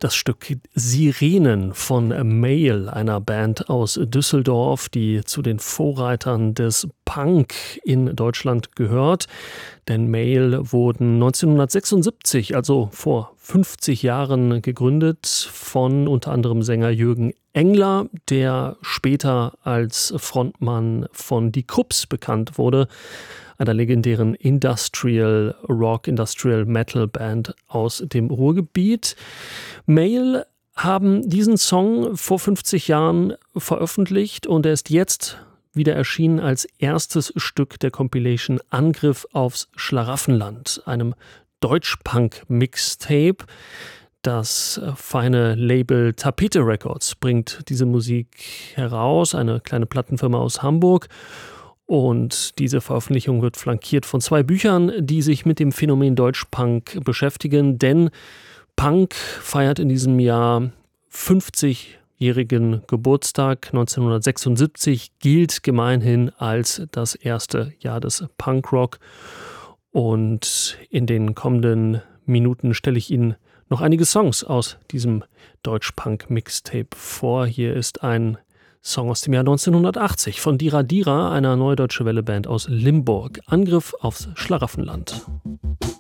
Das Stück Sirenen von Mail, einer Band aus Düsseldorf, die zu den Vorreitern des Punk in Deutschland gehört. Denn Mail wurden 1976, also vor 50 Jahren, gegründet von unter anderem Sänger Jürgen Engler, der später als Frontmann von Die Krupps bekannt wurde, einer legendären Industrial Rock, Industrial Metal Band aus dem Ruhrgebiet. Mail haben diesen Song vor 50 Jahren veröffentlicht und er ist jetzt wieder erschienen als erstes Stück der Compilation Angriff aufs Schlaraffenland, einem Deutschpunk-Mixtape. Das feine Label Tapete Records bringt diese Musik heraus, eine kleine Plattenfirma aus Hamburg. Und diese Veröffentlichung wird flankiert von 2 Büchern, die sich mit dem Phänomen Deutschpunk beschäftigen. Denn Punk feiert in diesem Jahr 50-jährigen Geburtstag. 1976 gilt gemeinhin als das erste Jahr des Punkrock. Und in den kommenden Minuten stelle ich Ihnen noch einige Songs aus diesem Deutschpunk-Mixtape vor. Hier ist ein Song aus dem Jahr 1980 von Dira Dira, einer Neue Deutsche Welle Band aus Limburg. Angriff aufs Schlaraffenland.